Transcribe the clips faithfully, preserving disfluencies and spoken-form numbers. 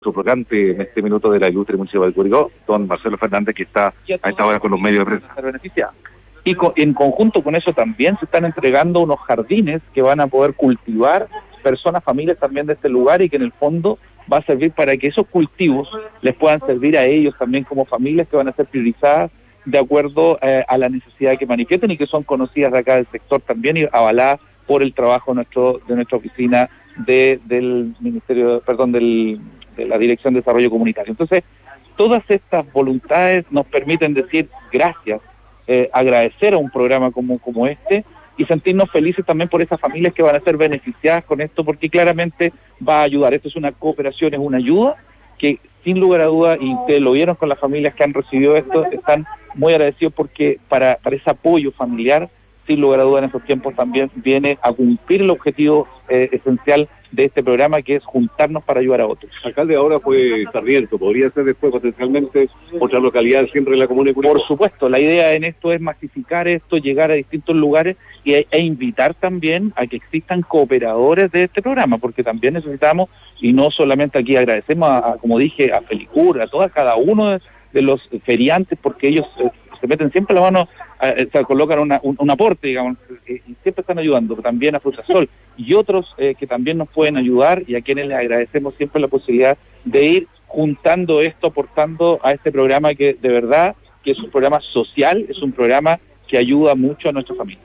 subrogante en este minuto de la ilustre municipal de Curicó, don Marcelo Fernández, que está a esta hora con los medios de prensa. Y co en conjunto con eso también se están entregando unos jardines que van a poder cultivar personas, familias también de este lugar, y que en el fondo va a servir para que esos cultivos les puedan servir a ellos también como familias, que van a ser priorizadas de acuerdo eh, a la necesidad que manifiesten y que son conocidas de acá del sector también y avaladas por el trabajo nuestro, de nuestra oficina de, del Ministerio, perdón, del, de la Dirección de Desarrollo Comunitario. Entonces, todas estas voluntades nos permiten decir gracias, eh, agradecer a un programa como, como este, y sentirnos felices también por esas familias que van a ser beneficiadas con esto, porque claramente va a ayudar. Esto es una cooperación, es una ayuda que sin lugar a dudas, y ustedes lo vieron con las familias que han recibido esto, están muy agradecidos porque para, para ese apoyo familiar, sin lugar a dudas en estos tiempos también viene a cumplir el objetivo eh, esencial de este programa, que es juntarnos para ayudar a otros. Alcalde, ahora fue Sarmiento, ¿podría ser después potencialmente otra localidad siempre en la comuna de Curicó? Por supuesto, la idea en esto es masificar esto, llegar a distintos lugares y, e invitar también a que existan cooperadores de este programa, porque también necesitamos, y no solamente aquí agradecemos a, a como dije, a Felicur, a toda cada uno de, de los feriantes, porque ellos eh, se meten siempre la mano, eh, se colocan una, un, un aporte, digamos, eh, y siempre están ayudando, también a Frutasol y otros eh, que también nos pueden ayudar, y a quienes les agradecemos siempre la posibilidad de ir juntando esto, aportando a este programa que de verdad que es un programa social, es un programa que ayuda mucho a nuestra familia.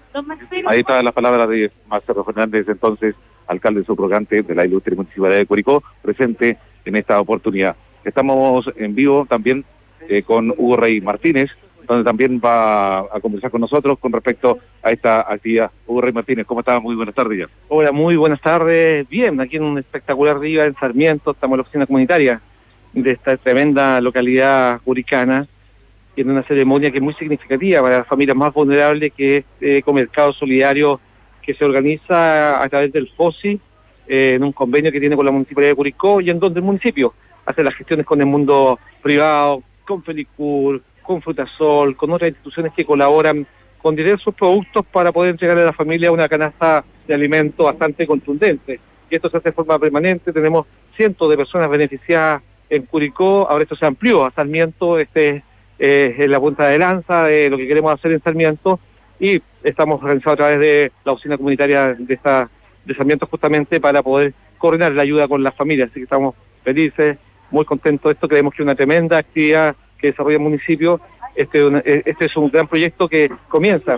Ahí está la palabra de Marcelo Fernández, entonces, alcalde subrogante de la ilustre municipalidad de Curicó, presente en esta oportunidad. Estamos en vivo también eh, con Hugo Rey Martínez, donde también va a conversar con nosotros con respecto a esta actividad. Hugo Rey Martínez, ¿cómo está? Muy buenas tardes ya. Hola, muy buenas tardes. Bien, aquí en un espectacular día en Sarmiento, estamos en la oficina comunitaria de esta tremenda localidad curicana, y en una ceremonia que es muy significativa para las familias más vulnerables, que es eh, Ecomercado Solidario, que se organiza a través del FOSI, eh, en un convenio que tiene con la Municipalidad de Curicó, y en donde el municipio hace las gestiones con el mundo privado, con Felicur, con Frutasol, con otras instituciones que colaboran con diversos productos para poder entregarle a la familia una canasta de alimentos bastante contundente. Y esto se hace de forma permanente, tenemos cientos de personas beneficiadas en Curicó, ahora esto se amplió a Sarmiento, este eh, es la punta de lanza de lo que queremos hacer en Sarmiento, y estamos organizados a través de la oficina comunitaria de, esta, de Sarmiento justamente para poder coordinar la ayuda con las familias, así que estamos felices, muy contentos de esto, creemos que es una tremenda actividad que desarrolla el municipio. Este, este es un gran proyecto que comienza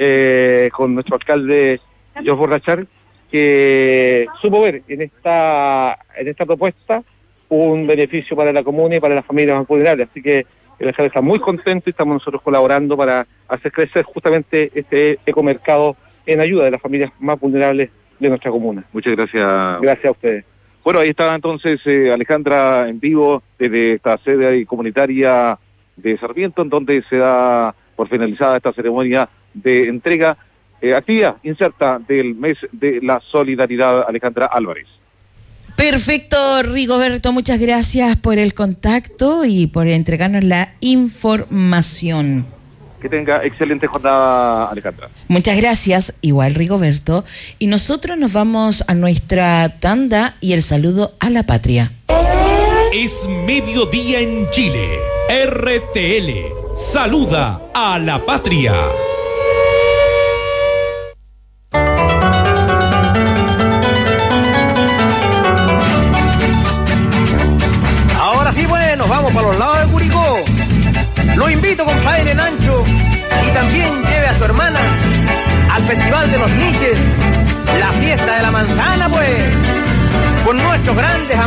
eh, con nuestro alcalde Jorge Borrachar, que supo ver en esta en esta propuesta un beneficio para la comuna y para las familias más vulnerables, así que el alcalde está muy contento y estamos nosotros colaborando para hacer crecer justamente este ecomercado en ayuda de las familias más vulnerables de nuestra comuna. Muchas gracias. Gracias a ustedes. Bueno, ahí está entonces eh, Alejandra en vivo desde esta sede comunitaria de Sarmiento, en donde se da por finalizada esta ceremonia de entrega, eh, actividad inserta del mes de la solidaridad. Alejandra Álvarez. Perfecto, Rigoberto, muchas gracias por el contacto y por entregarnos la información. Que tenga excelente jornada, Alejandra. Muchas gracias, igual Rigoberto. Y nosotros nos vamos a nuestra tanda y el saludo a la patria. Es mediodía en Chile. R T L saluda a la patria. Ahora sí, bueno, vamos para los lados de Curicó. Lo invito, compadre Nancho, y también lleve a su hermana al Festival de los Niches, la fiesta de la manzana, pues, con nuestros grandes amigos.